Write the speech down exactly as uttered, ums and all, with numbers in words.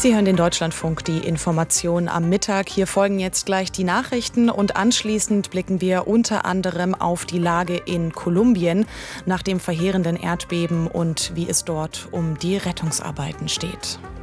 Sie hören den Deutschlandfunk, die Information am Mittag. Hier folgen jetzt gleich die Nachrichten und anschließend blicken wir unter anderem auf die Lage in Kolumbien nach dem verheerenden Erdbeben und wie es dort um die Rettungsarbeiten steht.